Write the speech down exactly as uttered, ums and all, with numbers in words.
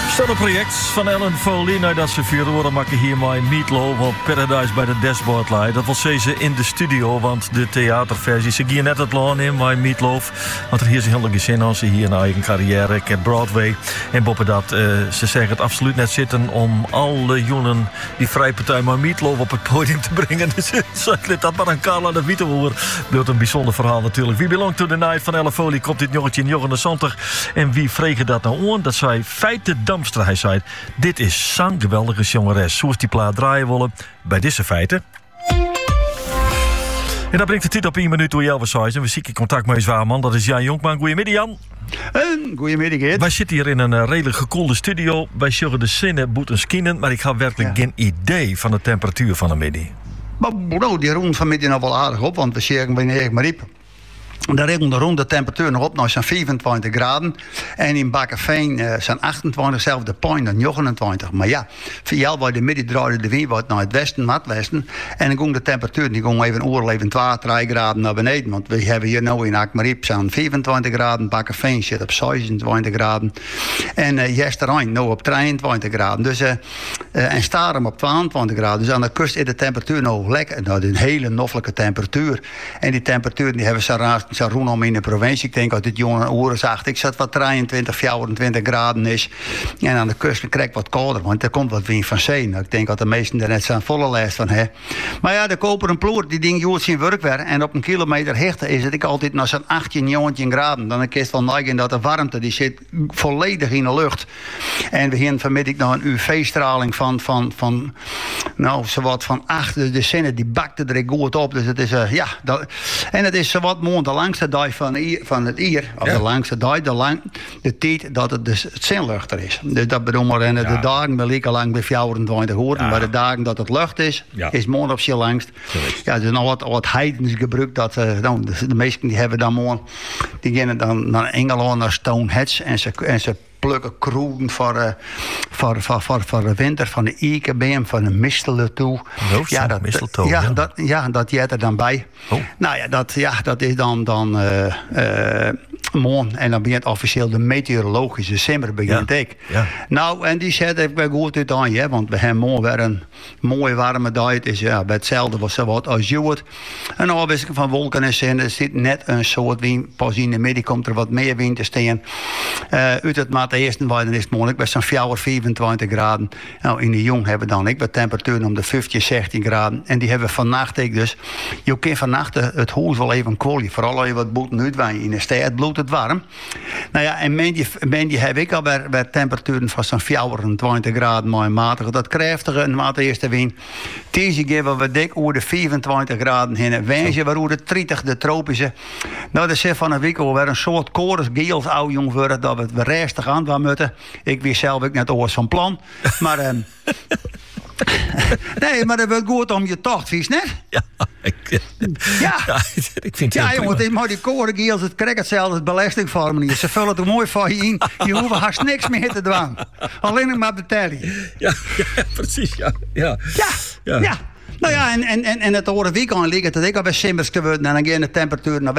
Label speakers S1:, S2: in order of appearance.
S1: Project van Ellen Foley. Nadat ze vier oren maken hier mijn Meatloaf op Paradise bij de Dashboard Light. Dat wil ze in de studio, want de theaterversie. Ze gaan net het loon in, mijn Meatloaf. Want er hier is een hele gezin als ze hier een eigen carrière. Ik heb Broadway. En boven dat, uh, ze zeggen het absoluut net zitten om alle jongen die vrijpartij mijn Meatloaf op het podium te brengen. Dus ze dat maar aan Carla de Wietehoer. Beeld een bijzonder verhaal natuurlijk. Wie belongt to the night van Ellen Foley komt dit jongetje in Jochen de Santer. En wie vregen dat nou aan? Dat zij feiten Damstra. Hij zei, dit is zo'n geweldige jongeres. Hoe is die plaat draaien willen bij deze feiten? En dan brengt de tijd op één minuut door Jelver Saïs. En we zien in contact met je zwaarman. Dat is Jan Jonkman. Goedemiddag, Jan.
S2: Een goedemiddag, Geert.
S1: Wij zitten hier in een uh, redelijk gekoelde studio. Wij zullen de zinnen boeten skinnen. Maar ik heb werkelijk ja. geen idee van de temperatuur van de middag.
S2: Maar bro, die roemt vanmiddag nog wel aardig op. Want we zeggen bij negen maar riep. Daar regelt de rond de temperatuur nog op naar zo'n vierentwintig graden. En in Bakkerveen uh, zijn achtentwintig, zelfde point dan negenentwintig. Maar ja, via bij de middag draaide de wind wat naar het westen, naar het westen. En dan ging de temperatuur, die ging even een oor, even twee, drie graden naar beneden. Want we hebben hier nu in Akmariep zo'n vierentwintig graden. Bakkerveen zit op zesentwintig graden. En uh, Jesterijn nu op drieëntwintig graden. Dus, uh, uh, en Starum op tweeëntwintig graden. Dus aan de kust is de temperatuur nog lekker. Dat is een hele noffelijke temperatuur. En die temperatuur die hebben ze raast. Roen om in de provincie. Ik denk dat dit jonge oren zegt. Ik zat wat drieëntwintig, vierentwintig graden is. En aan de kust krijg ik wat kouder. Want er komt wat wind van zee. Nou, ik denk dat de meesten er net zijn volle lijst van hebben. Maar ja, de koperen ploer, die ding joort zijn werk weer. En op een kilometer hechte is het ik altijd naar zo'n achttien, negentien graden. Dan is het wel neigen dat de warmte die zit volledig in de lucht. En we gaan vanmiddag nog een U V-straling van, van, van nou, zowat van acht. De zinnen die bakte er goed op. Dus het is, uh, ja. Dat, en het is zowat mooi de langste dag van, van het ier, of ja. de langste dag, de, lang, de tijd dat het, dus het zinluchter is. Dus dat bedoel maar, en de ja. dagen wel lang bij vierentwintig uur, ja. maar de dagen dat het lucht is, ja. is morgen op zijn langst. Ja, dus nog wat, wat heidens gebruikt, dat uh, nou, de, de meesten die hebben dan morgen, die gaan dan naar Engeland, naar Stonehenge, en ze, en ze plukken kroegen voor, uh, voor, voor, voor, voor de winter, van de eikebeem, van de mistletoe. Ja, dat, mistletoe, ja, ja. Dat, ja, dat jet er dan bij. Oh. Nou ja, dat, ja, dat is dan, dan uh, uh, morgen. En dan begint officieel de meteorologische simmer begint ja. ik. Ja. Nou, en die zet ik wel goed uit aan je, want we hebben morgen weer een mooie warme dag. Het is ja, bij hetzelfde was zo wat als je het. En nou wist ik van wolken en zin, er zit net een soort wind. Pas in de middag komt er wat meer wind te staan. Uh, uit het maat de eerste waarde is het mogelijk bij zo'n vierentwintig graden. Nou, in de jong hebben we dan ik wat temperatuur om de vijftien, zestien graden. En die hebben we vannacht ik dus. Je kan vannacht het huis wel even kwollen. Vooral als je wat boeten uitwaaien in de stad, bloedt het warm. Nou ja, en men die, men die heb ik al bij, bij temperaturen van zo'n vierentwintig graden, maar matig. Dat krachtige en maat de eerste wind. Deze geven we dik over de vierentwintig graden heen. Wijnje waar de dertig, de tropische. Nou, dat is van een week alweer een soort chorus geels oud jong worden dat we het restig aan gaan moeten. Ik wist zelf ook net ooit van plan. Maar um, nee, maar dat wordt goed om je tocht, vies, net?
S1: Ja, ik,
S2: ja.
S1: ja, ik vind het
S2: ja, jongen, maar die korengeels, het krijgt hetzelfde als belastingformulier. Ze vullen het mooi voor je in. Je hoeft haast niks meer te doen. Alleen nog maar betalen.
S1: Ja, ja, precies, ja. Ja,
S2: ja. ja. ja. Nou ja, en, en, en het horen weekend liggen dat ik al bij simmers geworden en dan gaan de temperatuur naar